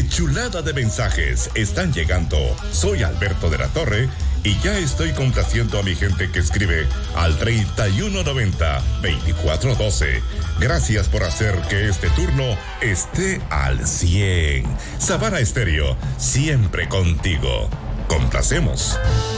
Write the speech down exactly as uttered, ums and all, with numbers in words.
¡Qué chulada de mensajes están llegando! Soy Alberto de la Torre y ya estoy complaciendo a mi gente que escribe al treinta y uno noventa, veinticuatro doce. Gracias por hacer que este turno esté al cien. Savana Estéreo, siempre contigo. Complacemos.